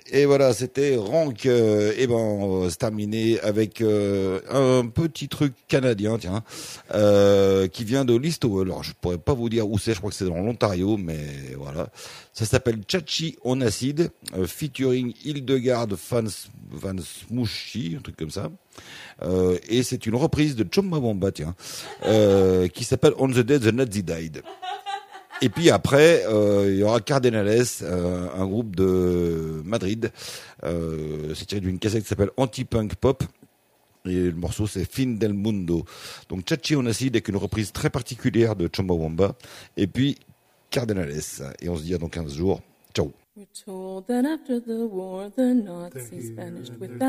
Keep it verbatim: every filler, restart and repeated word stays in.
Et voilà, c'était Rank. Euh, et ben, on va se terminer avec euh, un petit truc canadien, tiens, euh, qui vient de Listowel. Alors, je pourrais pas vous dire où c'est. Je crois que c'est dans l'Ontario, mais voilà. Ça s'appelle Chachi on Acid, euh, featuring Hildegard Van, Van Smoochy, un truc comme ça. Euh, et c'est une reprise de Chumbawamba, tiens, euh, qui s'appelle On the Day the Nazi Died. Et puis après, euh, il y aura Cardenales, euh, un groupe de Madrid. Euh, c'est tiré d'une cassette qui s'appelle Anti-Punk Pop. Et le morceau, c'est Fin del Mundo. Donc Chachi on Acid avec une reprise très particulière de Chumbawamba. Et puis Cardenales. Et on se dit à dans quinze jours. Ciao. We're told that after the war, the Nazis vanished without